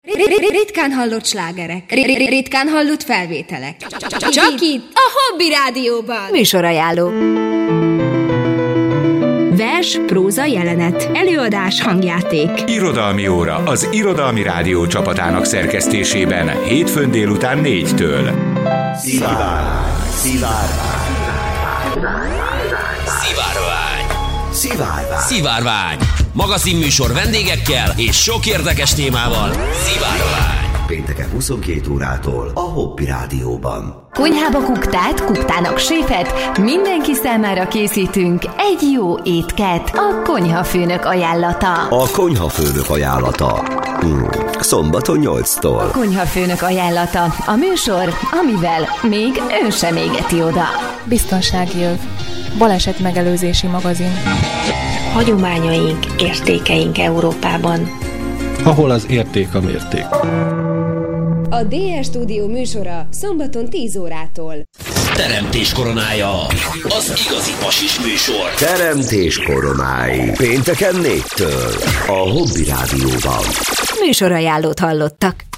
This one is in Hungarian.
Ritkán hallott slágerek, ritkán hallott felvételek. Csak itt, a Hobby Rádióban. Műsorajánló. Vers, próza, jelenet, előadás, hangjáték. Irodalmi óra az Irodalmi Rádió csapatának szerkesztésében hétfőn délután 4-től. Szivárvány. Magazinműsor vendégekkel és sok érdekes témával. Szivárvány. Pénteken 22 órától a Hobby Rádióban. Konyhába kuktát, kuktának séfet, mindenki számára készítünk egy jó étket. A konyhafőnök ajánlata. A konyhafőnök ajánlata. Szombaton 8-tól. A konyhafőnök ajánlata. A műsor, amivel még ön sem égeti oda. Biztonsági öv. Baleset megelőzési magazin. Hagyományaink, értékeink Európában. Ahol az érték a mérték. A DS Stúdió műsora szombaton 10 órától. Teremtés koronája. Az igazi pasis műsor. Teremtés koronái. Pénteken 4-től. A Hobby Rádióban. Műsorajánlót hallottak.